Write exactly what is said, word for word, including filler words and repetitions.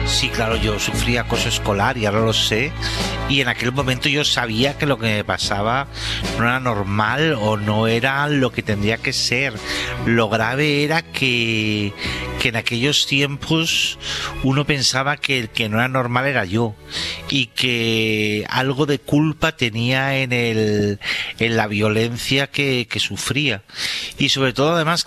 Sí, claro, yo sufría acoso escolar y ahora lo sé. Y en aquel momento yo sabía que lo que me pasaba no era normal o no era lo que tendría que ser. Lo grave era que, que en aquellos tiempos uno pensaba que el que no era normal era yo y que algo de culpa tenía en, el, en la violencia que, que sufría. Y sobre todo, además,